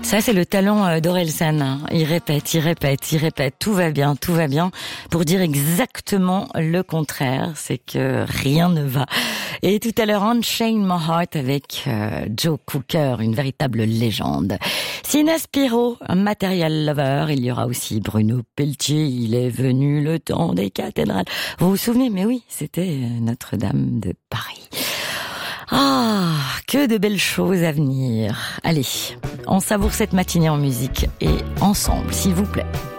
Ça, c'est le talent d'Orelsan. Il répète, tout va bien, pour dire exactement le contraire, c'est que rien ne va. Et tout à l'heure, Unchain My Heart avec Joe Cooker, une véritable légende. Sina Spiro, un material lover. Il y aura aussi Bruno Pelletier, il est venu le temps des cathédrales. Vous vous souvenez? Mais oui, c'était Notre-Dame de Paris. Ah, que de belles choses à venir. Allez, on savoure cette matinée en musique et ensemble, s'il vous plaît.